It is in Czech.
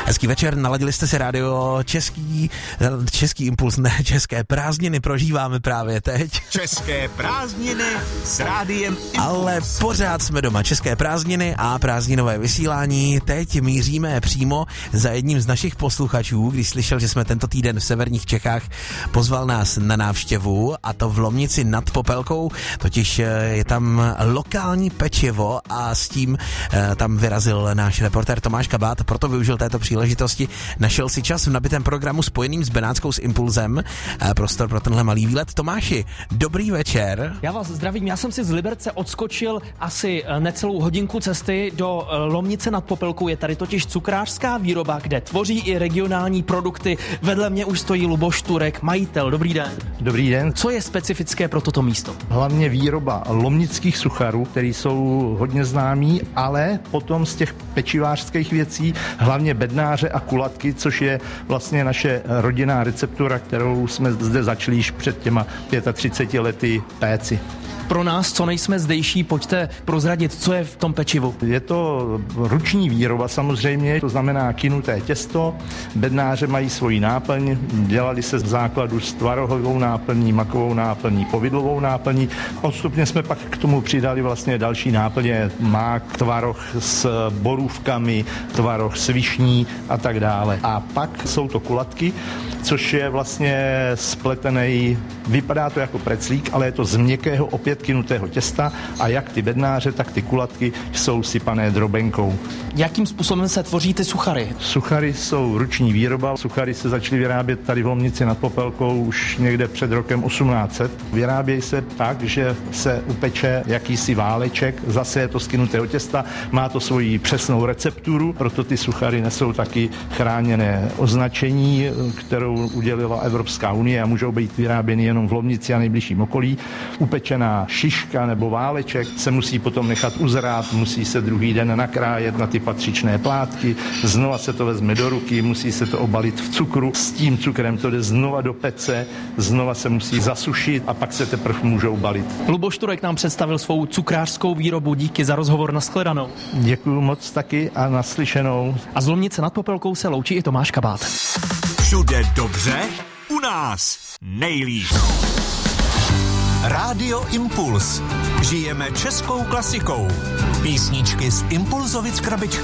Hezký večer, naladili jste si rádio Český impuls, ne, České prázdniny prožíváme právě teď. České prázdniny s rádiem Impuls. Ale pořád jsme doma. České prázdniny a prázdninové vysílání. Teď míříme přímo za jedním z našich posluchačů, když slyšel, že jsme tento týden v severních Čechách, pozval nás na návštěvu, a to v Lomnici nad Popelkou, totiž je tam lokální pečivo a s tím tam vyrazil náš reportér Tomáš Kabát, proto využil této příležitosti, našel si čas v nabitém programu spojeným s Benátskou s Impulzem, prostor pro tenhle malý výlet. Tomáši, dobrý večer. Já vás zdravím, já jsem si z Liberce odskočil asi necelou hodinku cesty do Lomnice nad Popelkou, je tady totiž cukrářská výroba, kde tvoří i regionální produkty. Vedle mě už stojí Luboš Turek, majitel. Dobrý den. Dobrý den. Co je specifické pro toto místo? Hlavně výroba lomnických sucharů, které jsou hodně známí, ale potom z těch pečivářských věcí hlavně bednáře a kulatky, což je vlastně naše rodinná receptura, kterou jsme zde začali již před těma 35 lety péci. Pro nás, co nejsme zdejší, pojďte prozradit, co je v tom pečivu. Je to ruční výroba samozřejmě, to znamená kynuté těsto, bednáře mají svoji náplň, dělali se z základu s tvarohovou náplní, makovou náplní, povidlovou náplní. Postupně jsme pak k tomu přidali vlastně další náplně, mák, tvaroh s borůvkami, tvaroh s višní a tak dále. A pak jsou to kulatky, což je vlastně spletený, vypadá to jako preclík, ale je to z měkkého opět kynutého těsta a jak ty bednáře, tak ty kulatky jsou sypané drobenkou. Jakým způsobem se tvoří ty suchary? Suchary jsou ruční výroba. Suchary se začaly vyrábět tady v Lomnici nad Popelkou už někde před rokem 1800. Vyrábějí se tak, že se upeče jakýsi váleček, zase je to z kynutého těsta, má to svoji přesnou recepturu, proto ty suchary nesou taky chráněné označení, kterou udělila Evropská unie a můžou být vyráběny jenom v Lomnici a nejbližším okolí. Upečená šiška nebo váleček se musí potom nechat uzrát, musí se druhý den nakrájet na ty patřičné plátky, znova se to vezme do ruky, musí se to obalit v cukru, s tím cukrem to jde znova do pece, znova se musí zasušit a pak se teprve můžou balit. Luboš Turek nám představil svou cukrářskou výrobu, díky za rozhovor, nashledanou. Děkuju moc taky a naslyšenou. A z Lomnice nad Popelkou se loučí i Tomáš Kabát. Všude dobře, u nás nejlíp. Rádio Impuls. Žijeme českou klasikou. Písničky z Impulzovic krabičky.